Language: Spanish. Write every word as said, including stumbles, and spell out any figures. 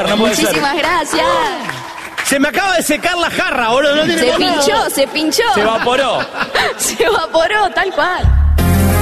no puede ser. Muchísimas gracias. Se me acaba de secar la jarra, boludo. No tiene Se nada. pinchó, se pinchó. Se evaporó. Se evaporó, tal cual.